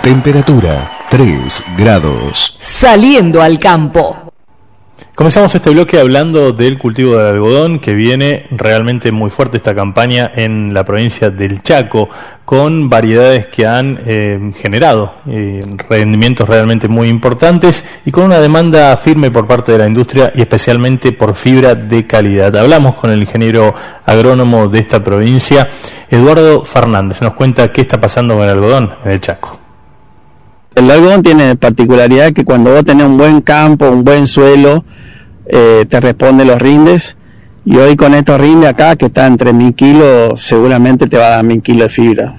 Temperatura 3 grados. Saliendo al campo. Comenzamos este bloque hablando del cultivo del algodón, que viene realmente muy fuerte esta campaña en la provincia del Chaco, con variedades que han generado rendimientos realmente muy importantes y con una demanda firme por parte de la industria y especialmente por fibra de calidad. Hablamos con el ingeniero agrónomo de esta provincia, Eduardo Fernández. Nos cuenta qué está pasando con el algodón en el Chaco. El algodón tiene particularidad que cuando vos tenés un buen campo, un buen suelo, te responde los rindes, y hoy con estos rindes acá que está entre 1000 kilos, seguramente te va a dar 1000 kilos de fibra.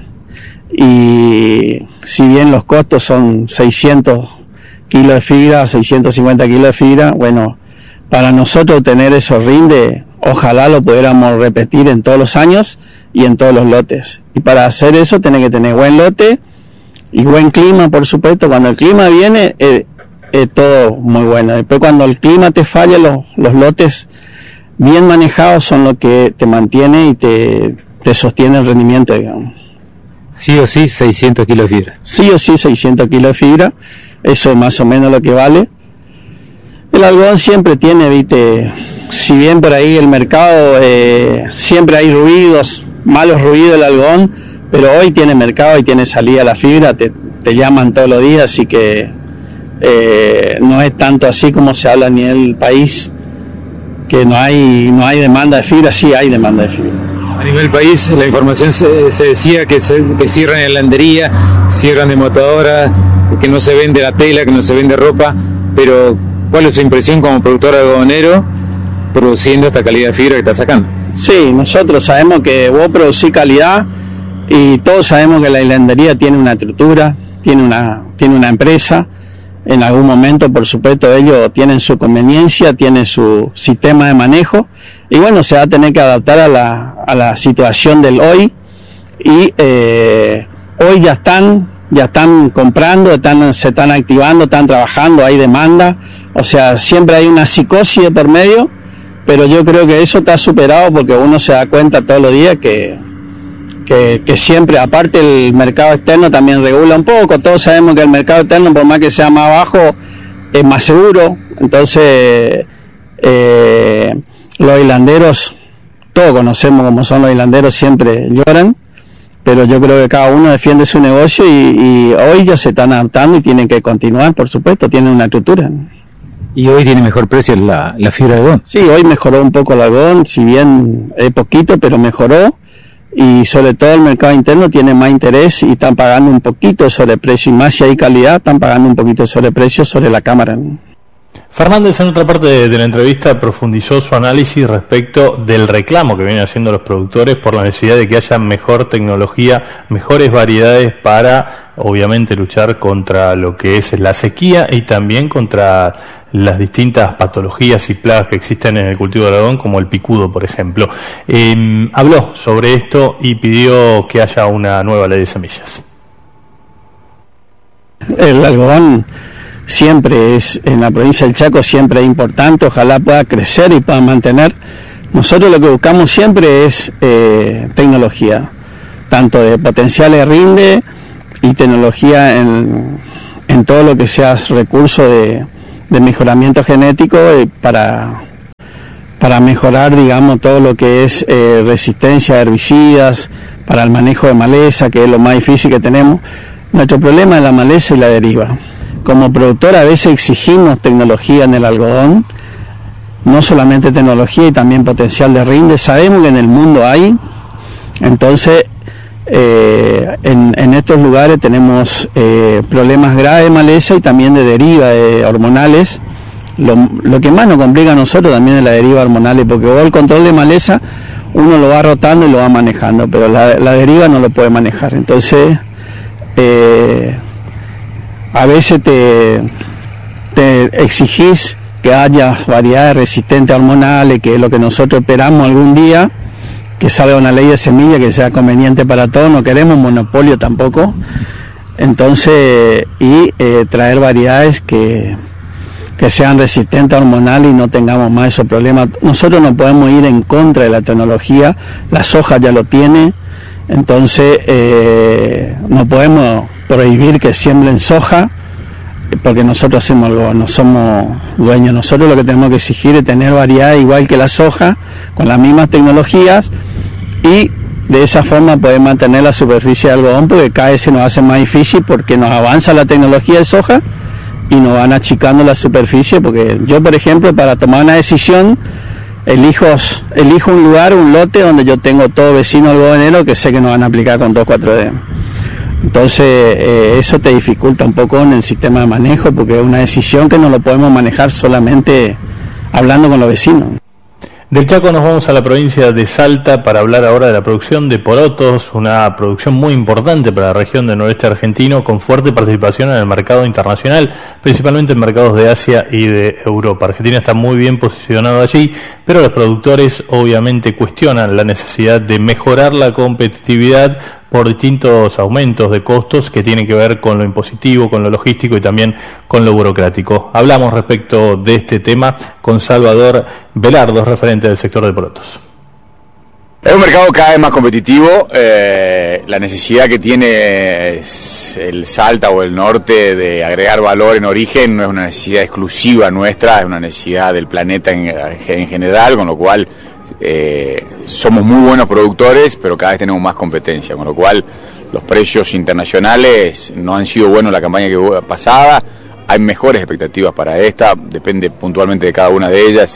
Y si bien los costos son 600 kilos de fibra, 650 kilos de fibra, bueno, para nosotros tener esos rindes, ojalá lo pudiéramos repetir en todos los años y en todos los lotes. Y para hacer eso tenés que tener buen lote y buen clima, por supuesto. Cuando el clima viene, todo muy bueno. Después cuando el clima te falla, los lotes bien manejados son lo que te mantiene y te sostiene el rendimiento, digamos. Sí o sí 600 kilos de fibra. Sí o sí 600 kilos de fibra, eso es más o menos lo que vale. El algodón siempre tiene, viste, si bien por ahí el mercado, siempre hay ruidos, malos ruidos del algodón, pero hoy tiene mercado y tiene salida la fibra, te llaman todos los días, así que no es tanto así como se habla a nivel país, que no hay demanda de fibra. Sí hay demanda de fibra. A nivel país, la información se decía que cierran de helandería, cierran de motodoras, que no se vende la tela, que no se vende ropa, pero ¿cuál es su impresión como productor algodonero produciendo esta calidad de fibra que está sacando? Sí, nosotros sabemos que vos producís calidad y todos sabemos que la hilandería tiene una estructura, tiene una empresa. En algún momento, por supuesto, ellos tienen su conveniencia, tienen su sistema de manejo, y bueno, se va a tener que adaptar a la situación del hoy, y hoy ya están comprando, se están activando, están trabajando, hay demanda, o sea, siempre hay una psicosis de por medio, pero yo creo que eso está superado porque uno se da cuenta todos los días que siempre, aparte el mercado externo también regula un poco. Todos sabemos que el mercado externo, por más que sea más bajo, es más seguro. Entonces los hilanderos, todos conocemos cómo son los hilanderos, siempre lloran, pero yo creo que cada uno defiende su negocio y hoy ya se están adaptando y tienen que continuar, por supuesto, tienen una estructura. ¿Y hoy tiene mejor precio la fibra de algodón? Sí, hoy mejoró un poco el algodón, si bien es poquito, pero mejoró. Y sobre todo el mercado interno tiene más interés y están pagando un poquito de sobreprecio, y más si hay calidad, están pagando un poquito de sobreprecio sobre la cámara. Fernández, en otra parte de la entrevista, profundizó su análisis respecto del reclamo que vienen haciendo los productores por la necesidad de que haya mejor tecnología, mejores variedades para, obviamente, luchar contra lo que es la sequía y también contra las distintas patologías y plagas que existen en el cultivo de algodón, como el picudo, por ejemplo. Habló sobre esto y pidió que haya una nueva ley de semillas. El algodón siempre es, en la provincia del Chaco siempre es importante, ojalá pueda crecer y pueda mantener. Nosotros lo que buscamos siempre es tecnología, tanto de potenciales de rinde y tecnología en todo lo que sea recurso de mejoramiento genético para mejorar, digamos, todo lo que es resistencia a herbicidas, para el manejo de maleza, que es lo más difícil que tenemos. Nuestro problema es la maleza y la deriva. Como productor a veces exigimos tecnología en el algodón, no solamente tecnología y también potencial de rinde. Sabemos que en el mundo hay, entonces en estos lugares tenemos problemas graves de maleza y también de deriva hormonales. Lo que más nos complica a nosotros también es la deriva hormonales, porque el control de maleza uno lo va rotando y lo va manejando, pero la deriva no lo puede manejar. Entonces a veces te exigís que haya variedades resistentes a hormonales, que es lo que nosotros esperamos algún día, que salga una ley de semilla que sea conveniente para todos. No queremos monopolio tampoco. Entonces, traer variedades que sean resistentes a hormonales y no tengamos más esos problemas. Nosotros no podemos ir en contra de la tecnología, la soja ya lo tiene, entonces no podemos prohibir que siembren soja, porque nosotros hacemos algo, no somos dueños. Nosotros lo que tenemos que exigir es tener variedad igual que la soja, con las mismas tecnologías, y de esa forma poder mantener la superficie de algodón, porque cada vez se nos hace más difícil, porque nos avanza la tecnología de soja y nos van achicando la superficie. Porque yo, por ejemplo, para tomar una decisión, elijo un lugar, un lote donde yo tengo todo vecino algodonero que sé que nos van a aplicar con 2,4-D. Entonces eso te dificulta un poco en el sistema de manejo, porque es una decisión que no lo podemos manejar solamente hablando con los vecinos. Del Chaco nos vamos a la provincia de Salta para hablar ahora de la producción de porotos, una producción muy importante para la región del noreste argentino, con fuerte participación en el mercado internacional, principalmente en mercados de Asia y de Europa. Argentina está muy bien posicionado allí, pero los productores obviamente cuestionan la necesidad de mejorar la competitividad por distintos aumentos de costos que tienen que ver con lo impositivo, con lo logístico y también con lo burocrático. Hablamos respecto de este tema con Salvador Velardo, referente del sector de porotos. Es un mercado cada vez más competitivo. La necesidad que tiene el Salta o el norte de agregar valor en origen no es una necesidad exclusiva nuestra, es una necesidad del planeta en general, con lo cual somos muy buenos productores, pero cada vez tenemos más competencia, con lo cual los precios internacionales no han sido buenos la campaña pasada. Hay mejores expectativas para esta, depende puntualmente de cada una de ellas,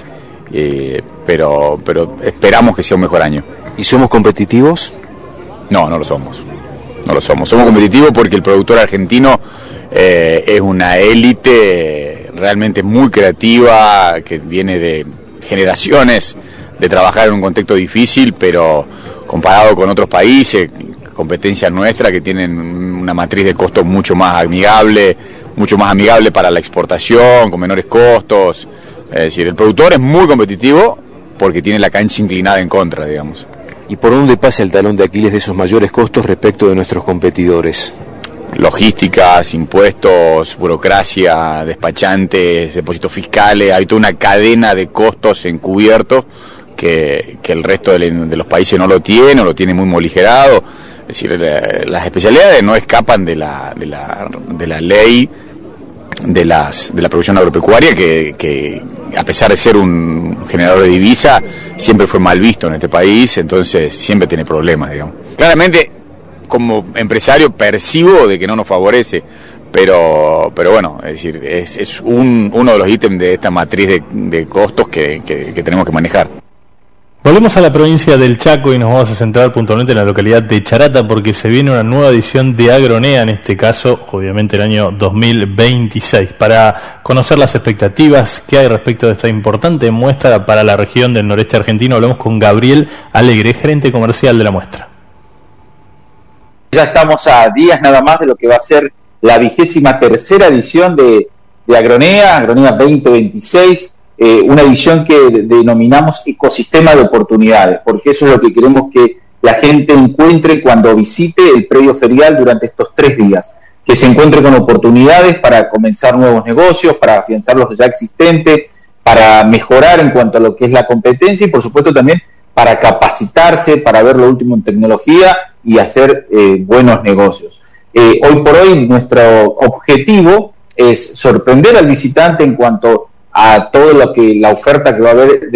pero esperamos que sea un mejor año. ¿Y somos competitivos? No, no lo somos. No lo somos. Somos competitivos porque el productor argentino es una élite realmente muy creativa, que viene de generaciones de trabajar en un contexto difícil, pero comparado con otros países, competencia nuestra, que tienen una matriz de costos mucho más amigable para la exportación, con menores costos. Es decir, el productor es muy competitivo porque tiene la cancha inclinada en contra, digamos. ¿Y por dónde pasa el talón de Aquiles de esos mayores costos respecto de nuestros competidores? Logísticas, impuestos, burocracia, despachantes, depósitos fiscales, hay toda una cadena de costos encubiertos que el resto de los países no lo tiene, o lo tiene muy moligerado. Es decir, las especialidades no escapan de la ley de la producción agropecuaria, que a pesar de ser un generador de divisa, siempre fue mal visto en este país, entonces siempre tiene problemas, digamos. Claramente, como empresario percibo de que no nos favorece, pero bueno, es decir, es uno de los ítems de esta matriz de costos que tenemos que manejar. Volvemos a la provincia del Chaco y nos vamos a centrar puntualmente en la localidad de Charata, porque se viene una nueva edición de Agronea, en este caso, obviamente el año 2026. Para conocer las expectativas que hay respecto de esta importante muestra para la región del noreste argentino, hablamos con Gabriel Alegre, gerente comercial de la muestra. Ya estamos a días nada más de lo que va a ser la 23ª edición de Agronea 2026. Una edición que denominamos ecosistema de oportunidades, porque eso es lo que queremos que la gente encuentre cuando visite el predio ferial durante estos 3 días, que se encuentre con oportunidades para comenzar nuevos negocios, para afianzar los ya existentes, para mejorar en cuanto a lo que es la competencia y por supuesto también para capacitarse, para ver lo último en tecnología y hacer buenos negocios. Hoy por hoy nuestro objetivo es sorprender al visitante en cuanto a todo lo que la oferta que va a haber